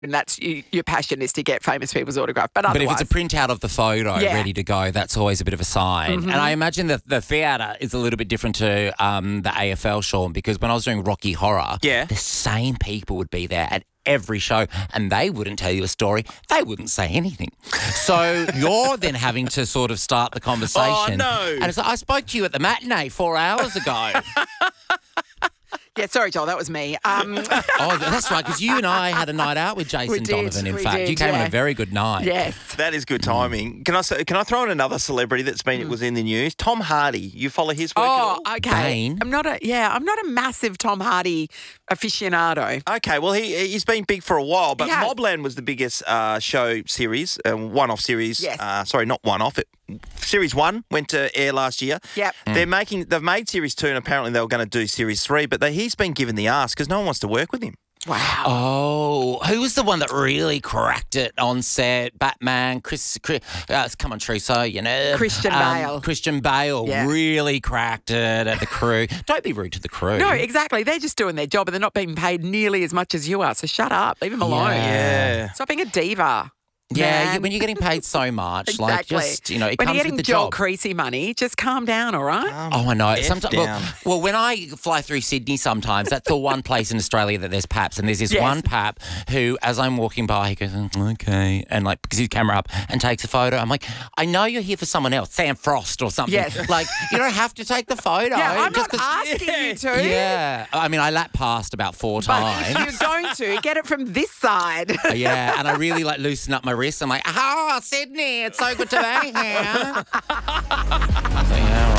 and that's your passion is to get famous people's autograph. But But if otherwise, it's a printout of the photo Yeah. ready to go, that's always a bit of a sign. And I imagine that the theatre is a little bit different to the AFL, Sean, because when I was doing Rocky Horror, Yeah. the same people would be there at every show and they wouldn't tell you a story. They wouldn't say anything. So you're then having to sort of start the conversation. Oh, no. And it's like, I spoke to you at the matinee 4 hours ago. yeah, sorry, Joel, that was me. Oh, that's right, because you and I had a night out with Jason did, Donovan, in we fact. did, You came on yeah. a very good night. yes. That is good timing. Can I throw in another celebrity that's been was in the news? Tom Hardy. You follow his work at Oh, all? okay. Bane. I'm not a massive Tom Hardy aficionado. Okay, well, he's been big for a while, but He has. Mobland was the biggest show series, one-off series. Yes. Sorry, not one-off. Series 1 went to air last year. Yep. They've made Series 2 and apparently they were going to do Series 3, but he's been given the ask because no one wants to work with him. Wow. Oh, who was the one that really cracked it on set? Batman, Chris come on, Trusso, you know. Christian Bale. Christian Bale Yeah. really cracked it at the crew. Don't be rude to the crew. No, exactly. They're just doing their job and they're not being paid nearly as much as you are. So shut up. Leave them alone. Yeah. Stop being a diva. Yeah, man. when you're getting paid so much, like Exactly. just, it when comes you're getting with the Joel job. Creasy money, just calm down, all right? Oh, I know. F Sometimes, down. well, when I fly through Sydney sometimes, that's the one place in Australia that there's paps. And there's this Yes. one pap who, as I'm walking by, he goes, okay. And like, because his camera up and takes a photo. I'm like, I know you're here for someone else, Sam Frost or something. Yes. Like, you don't have to take the photo. Yeah, I'm just not 'cause- asking you to. Yeah. I mean, I lap past about 4 But times. if you're going to, get it from this side. Yeah, and I really like loosen up my wrist. I'm like, oh, Sydney, it's so good to be here. So, yeah,